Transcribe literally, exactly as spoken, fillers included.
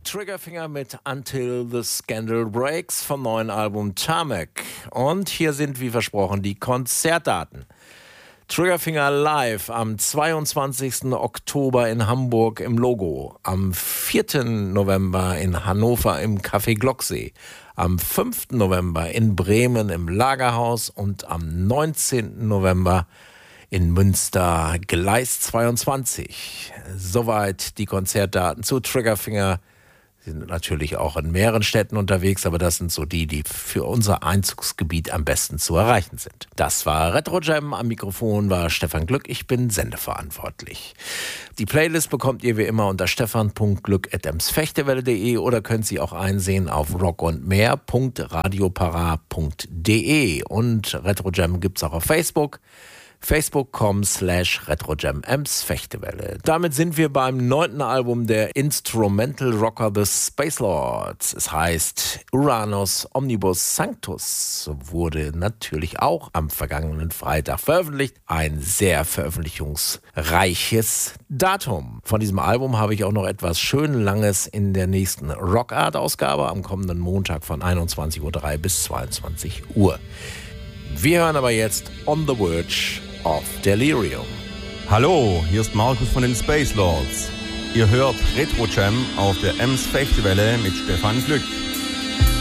Triggerfinger mit Until the Scandal Breaks vom neuen Album Tarmac. Und hier sind, wie versprochen, die Konzertdaten. Triggerfinger live am zweiundzwanzigsten Oktober in Hamburg im Logo, am vierten November in Hannover im Café Glocksee, am fünften November in Bremen im Lagerhaus und am neunzehnten November in Münster, Gleis zweiundzwanzig. Soweit die Konzertdaten zu Triggerfinger. Sie sind natürlich auch in mehreren Städten unterwegs, aber das sind so die, die für unser Einzugsgebiet am besten zu erreichen sind. Das war Retro Jam, am Mikrofon war Stefan Glück, ich bin sendeverantwortlich. Die Playlist bekommt ihr wie immer unter stefan punkt glück at emsfechtewelle punkt de oder könnt sie auch einsehen auf rockundmehr punkt radiopara punkt de. Und Retro Jam gibt's auch auf Facebook. facebook punkt com slash retrojam emsfechtewelle. Damit sind wir beim neunten Album der Instrumental Rocker The Spacelords. Es heißt Uranus Omnibus Sanctus, wurde natürlich auch am vergangenen Freitag veröffentlicht. Ein sehr veröffentlichungsreiches Datum. Von diesem Album habe ich auch noch etwas schön Langes in der nächsten Rockart-Ausgabe am kommenden Montag von einundzwanzig Uhr drei bis zweiundzwanzig Uhr. Wir hören aber jetzt On the Verge of Delirium. Hallo, hier ist Markus von den Spacelords. Ihr hört Retro Jam auf der Emsfechtewelle mit Stefan Glück.